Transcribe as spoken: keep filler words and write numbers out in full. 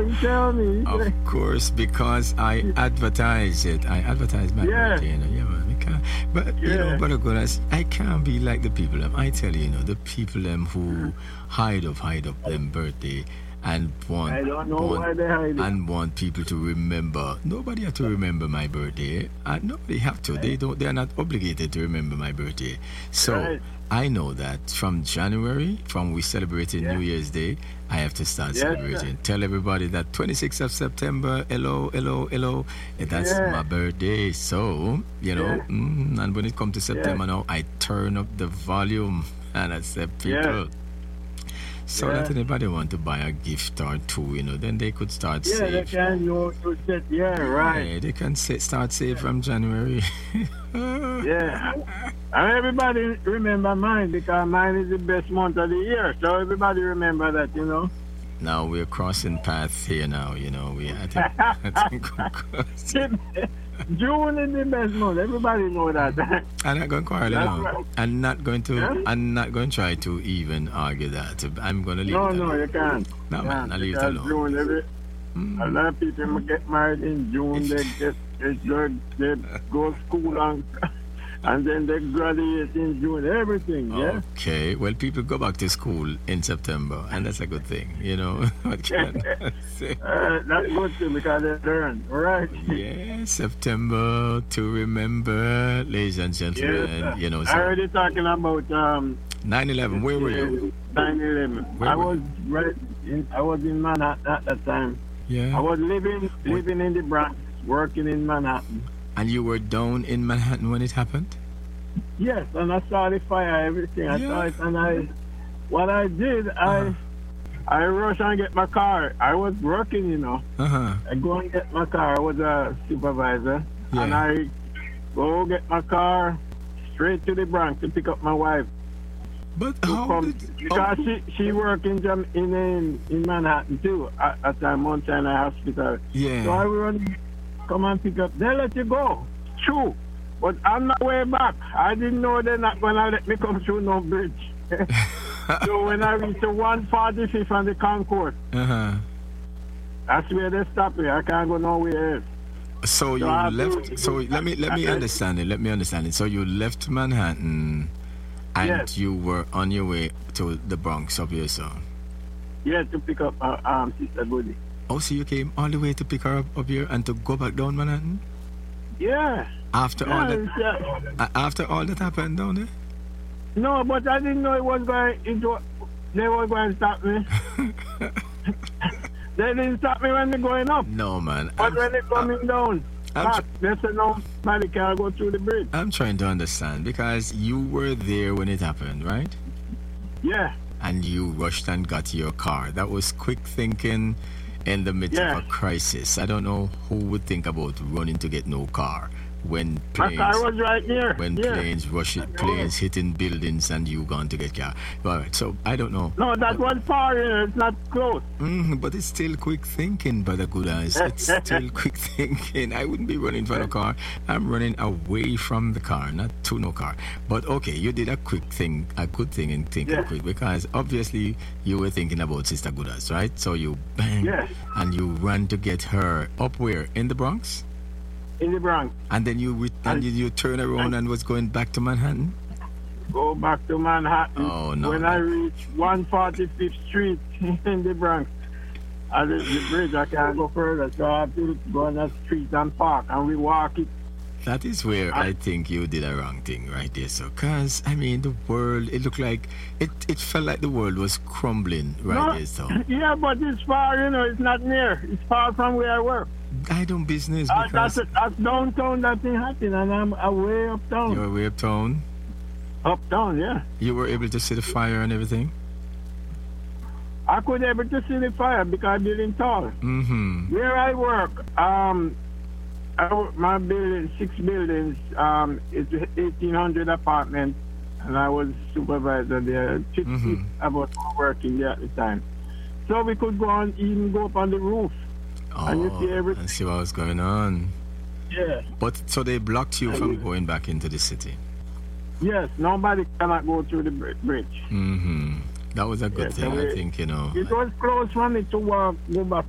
you tell me. Of course, because I advertise it. I advertise my Yeah. birthday, you know. Yeah, man. I can't, but you know, Yeah. but of course, I can't be like the people. Them. I tell you, you know, the people them who hide up, hide up them birthday and want, I don't know want why they hide it. and want people to remember. Nobody have to remember my birthday. And nobody have to. They don't. They are not obligated to remember my birthday. So Right. I know that from January, from we celebrating Yeah. New Year's Day, I have to start Yes, sir. celebrating. Tell everybody that twenty-sixth of September, hello, hello, hello, eh, that's Yeah. my birthday. So, you know, Yeah. mm, and when it comes to September now, I turn up the volume and I say, people. So Yeah. that anybody want to buy a gift or two, you know, then they could start Yeah, they save. can. You, you said, yeah, right. Yeah, they can say, start save from January. Yeah. And everybody remember mine because mine is the best month of the year. So everybody remember that, you know. Now we're crossing paths here now, you know. We I think, I think we're crossing. June is the best month. Everybody know that. I'm not going to quarrel, you That's know. right. I'm not going to. Yeah? I'm not going to try to even argue that. I'm going to leave No, it no, alone. you can't. No, You man, can't, I'll leave it because alone. June, every, Mm. a lot of people get married in June. They get they, go- they go school and, and then they graduate in June. Everything, yeah. Okay, well, people go back to school in September, and that's a good thing, you know. What can I say? Uh, that's good too because they learn, right? Yeah, September to remember, ladies and gentlemen, Yes, you know. I So heard you talking about um, nine eleven, where were you? nine eleven. Where I were was right. In, I was in Manhattan at that time. Yeah. I was living living in the Bronx, working in Manhattan. And you were down in Manhattan when it happened? Yes, and I saw the fire, everything. I saw Yeah. it, and I, what I did, Uh-huh. I, I rushed and get my car. I was working, you know. Uh huh. I go and get my car. I was a supervisor, Yeah. and I go get my car straight to the Bronx to pick up my wife. But to how come- did? because oh, she she worked in Jam- in in, in Manhattan too at, at the Mount Sinai Hospital. yeah. So I run, come and pick up. They let you go. True. But on my way back, I didn't know they're not going to let me come through no bridge. So when I reached the one forty-fifth on the Concord, Uh huh. that's where they stop me. I can't go nowhere else. So you I left. do- So let me let me I- understand it. Let me understand it. So you left Manhattan, and Yes. you were on your way to the Bronx up here, so. Yeah, to pick up uh, um, Sister Goody. Oh, so you came all the way to pick her up up here and to go back down Manhattan Yeah. after all yeah, that. yeah. uh, After all that happened down there. No, but I didn't know it was going. It was, they were going to stop me. They didn't stop me when they're going up. No, man. But I'm, when they're coming down, I'm back, they said nobody can go through the bridge. I'm trying to understand because you were there when it happened, right? Yeah. And you rushed and got your car. That was quick thinking in the midst Yeah. of a crisis. I don't know who would think about running to get no car when My planes car was right here. when yeah. planes rush it, planes hitting buildings and you gone to get car. Right. So I don't know. No, that was far here. It's not close. Mm, but it's still quick thinking, brother Good Eyes. It's still quick thinking. I wouldn't be running for the car. I'm running away from the car, not to no car. But okay, you did a quick thing, a good thing in thinking Yeah. quick because obviously you were thinking about Sister Good Eyes, right? So you bang Yeah. and you ran to get her up where? In the Bronx? In the Bronx. And then you re- and I- you, you turn around and was going back to Manhattan? Go back to Manhattan. Oh, no, When that- I reach one forty-fifth Street in the Bronx, I reach the bridge. I can't go further. So I have to go on the street and park. And we walk it. That is where I think you did a wrong thing right there. So, cause I mean, the world, it looked like it. It felt like the world was crumbling right No, there. So, yeah, but it's far, you know. It's not near. It's far from where I work. I don't business Uh, because that's, that's downtown that thing happened. And I'm away uptown. you're way uptown. Uptown, yeah. You were able to see the fire and everything. I could able to see the fire because I building tall. Mm-hmm. Where I work, um, I, wo- my building, six buildings, um, it's eighteen hundred apartments, and I was supervisor there. fifty Mhm. about working there at the time. So we could go on, even go up on the roof. And you see Oh, everything. and see what was going on. Yeah. But so they blocked you from going back into the city. Yes, nobody cannot go through the bri- bridge. Mm-hmm. That was a good Yes, thing. and I we- think you know. It was close for me to walk, go back